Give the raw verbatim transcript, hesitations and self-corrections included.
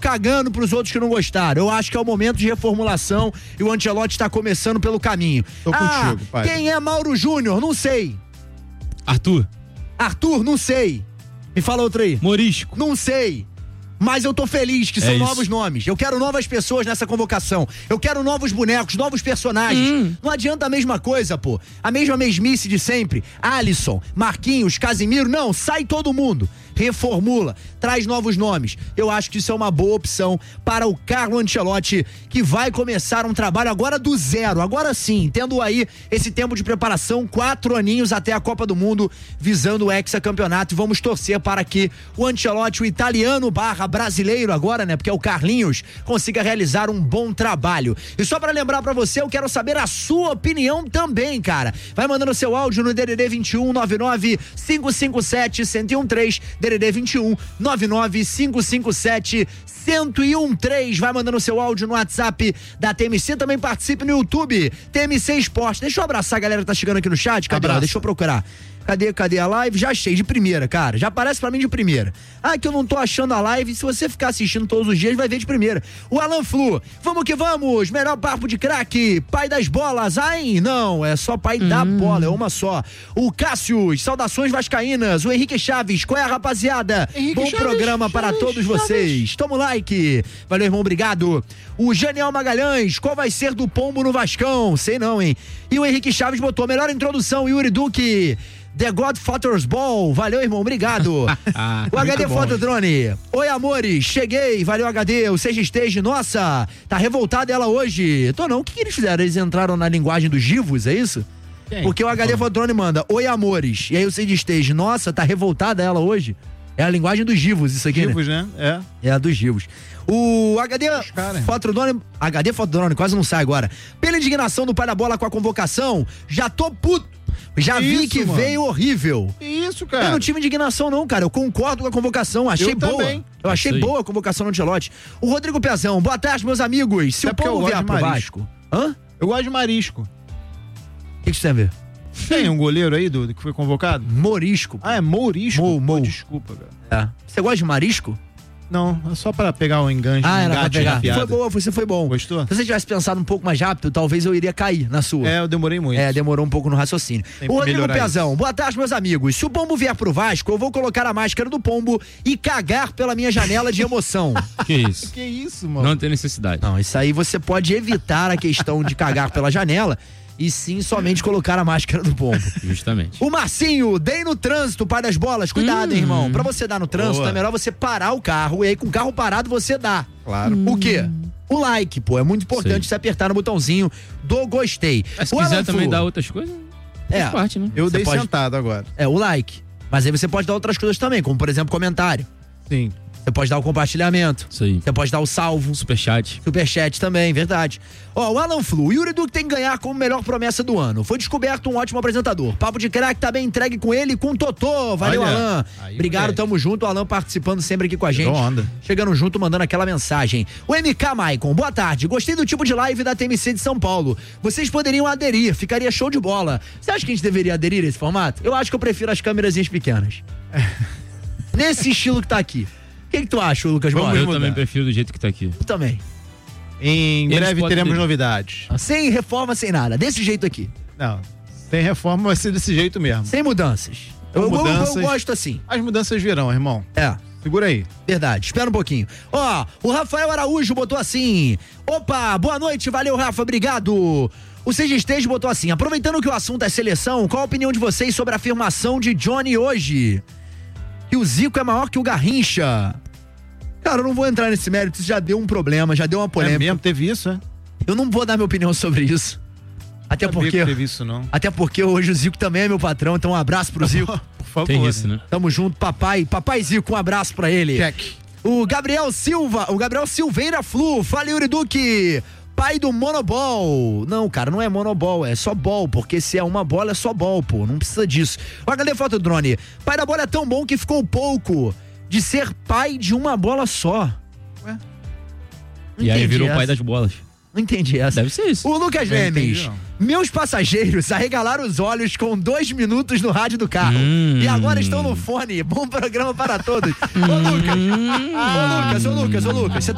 cagando pros outros que não gostaram. Eu acho que é o momento de reformulação e o Ancelotti tá começando pelo caminho. Tô ah, contigo, pai. Quem é Mauro Júnior? Não sei. Arthur. Arthur, não sei. Me fala outro aí. Morisco. Não sei. Mas eu tô feliz que são é novos nomes. Eu quero novas pessoas nessa convocação. Eu quero novos bonecos, novos personagens. Hum. Não adianta a mesma coisa, pô. A mesma mesmice de sempre. Alisson, Marquinhos, Casimiro. Não, sai todo mundo. Reformula, traz novos nomes. Eu acho que isso é uma boa opção para o Carlo Ancelotti, que vai começar um trabalho agora do zero, agora sim, tendo aí esse tempo de preparação, quatro aninhos até a Copa do Mundo, visando o hexacampeonato, e vamos torcer para que o Ancelotti, o italiano barra brasileiro agora, né, porque é o Carlinhos, consiga realizar um bom trabalho. E só para lembrar para você, eu quero saber a sua opinião também, cara. Vai mandando seu áudio no D D D vinte e um, nove nove cinco cinco sete, um zero um três, D D D vinte e um, nove nove cinco cinco sete, um zero um três. Vai mandando seu áudio no WhatsApp da T M C. Também participe no YouTube, T M C Esporte. Deixa eu abraçar a galera que tá chegando aqui no chat. Cadê? Deixa eu procurar. Cadê, cadê a live? Já achei, de primeira, cara. Já aparece pra mim de primeira. Ah, que eu não tô achando a live. Se você ficar assistindo todos os dias, vai ver de primeira. O Alan Flu, vamos que vamos. Melhor papo de craque. Pai das bolas. Ai, não, é só pai hum. da bola, é uma só. O Cássio, saudações vascaínas. O Henrique Chaves, qual é a rapaziada? Henrique Bom Chaves, programa Chaves, para todos Chaves. vocês. Toma o like. Valeu, irmão, obrigado. O Janiel Magalhães, qual vai ser do Pombo no Vascão? Sei não, hein? E o Henrique Chaves botou melhor introdução. Yuri Duque. The Godfather's Ball, valeu, irmão, obrigado. O H D Fotodrone, oi, amores, cheguei, valeu, H D. O Seja Stage, nossa, tá revoltada ela hoje. Tô não, o que, que eles fizeram? Eles entraram na linguagem dos givos, é isso? Quem? Porque o H D Fotodrone manda, oi, amores, e aí o Seja Stage, nossa, tá revoltada ela hoje. É a linguagem dos givos, isso aqui, givos, né? né? É. É a dos givos. O H D Fotodrone, H D Fotodrone, quase não sai agora. Pela indignação do pai da bola com a convocação, já tô puto. Já vi isso, que mano. Veio horrível. Isso, cara. Eu não tive indignação não, cara. Eu concordo com a convocação. Achei eu boa. Também. Eu achei Isso boa a convocação do Ancelotti. O Rodrigo Pezão, boa tarde, meus amigos. Se Até o Pombo vier pro Vasco... Hã? Eu gosto de marisco. O que, que isso tem a ver? Tem um goleiro aí, do, que foi convocado? Morisco. Ah, é Mourisco? Mou, Mou. Pô, desculpa, velho. É. Você gosta de marisco? Não, é só pra pegar o enganche. Ah, era pra pegar. Foi boa, você foi bom. Gostou? Se você tivesse pensado um pouco mais rápido, talvez eu iria cair na sua. É, eu demorei muito. É, demorou um pouco no raciocínio. Tem o Rodrigo melhorar Pezão, isso. Boa tarde, meus amigos. Se o Pombo vier pro Vasco, eu vou colocar a máscara do Pombo e cagar pela minha janela de emoção. Que isso? Que isso, mano? Não tem necessidade. Não, isso aí você pode evitar a questão de cagar pela janela e sim somente colocar a máscara do Pombo. Justamente. O Marcinho, dei no trânsito, pai das bolas. Cuidado, hum, hein, irmão. Pra você dar no trânsito, boa. é melhor você parar o carro e aí com o carro parado você dá. Claro. O quê? O like, pô. É muito importante Sim. você apertar no botãozinho do gostei. Mas se o quiser Alan também Fu, dar outras coisas, É. faz parte, né? Eu Você dei pode- sentado agora. É, o like. Mas aí você pode dar outras coisas também, como por exemplo comentário. Sim. Você pode dar o compartilhamento. Isso aí. Você pode dar o salvo. Superchat. Superchat também, verdade. Ó, o Alan Flu, o Yuri Duque tem que ganhar como melhor promessa do ano. Foi descoberto um ótimo apresentador. Papo de craque tá bem entregue com ele e com o Totô. Valeu, Olha, Alan. aí, Obrigado, moleque. tamo junto. O Alan participando sempre aqui com a gente. Tirou onda. Chegando junto, mandando aquela mensagem. O M K Maicon, boa tarde. Gostei do tipo de live da T M C de São Paulo. Vocês poderiam aderir, ficaria show de bola. Você acha que a gente deveria aderir a esse formato? Eu acho que eu prefiro as câmerazinhas pequenas. Nesse estilo que tá aqui. O que, que tu acha, Lucas Vamos Moura? Eu mudar. também prefiro do jeito que tá aqui. Eu também. Em Eles breve podem teremos ter- novidades. Sem reforma, sem nada. Desse jeito aqui. Não, sem reforma vai ser desse jeito mesmo. Sem mudanças. Eu, eu- eu- mudanças. eu gosto assim. As mudanças virão, irmão. É. Segura aí. Verdade, espera um pouquinho. Ó, o Rafael Araújo botou assim. Opa, boa noite, valeu, Rafa, obrigado. O Seja Stage botou assim: aproveitando que o assunto é seleção, qual a opinião de vocês sobre a afirmação de Johnny hoje? Que o Zico é maior que o Garrincha. Cara, eu não vou entrar nesse mérito, isso já deu um problema, já deu uma É polêmica. mesmo? Teve isso, é? Eu não vou dar minha opinião sobre isso. Até Sabia porque. que teve isso, não. Até porque hoje o Zico também é meu patrão, então um abraço pro Zico. Por favor. Tem isso, né? Tamo junto, papai. Papai Zico, um abraço pra ele. Check. O Gabriel Silva, o Gabriel Silveira Flu, fala Yuri Duque, pai do monobol. Não, cara, não é monobol, é só bol, porque se é uma bola é só bol, pô, não precisa disso. O H D Fotodrone, pai da bola é tão bom que ficou pouco de ser pai de uma bola só. Ué? Não E aí entendi virou essa. pai das bolas. Não entendi essa. Deve ser isso. O Lucas Eu não entendi, Lemes, não. meus passageiros arregalaram os olhos com dois minutos no rádio do carro. Hum. E agora estão no fone. Bom programa para todos. Ô Lucas, ô Lucas, ô Lucas, ô Lucas, você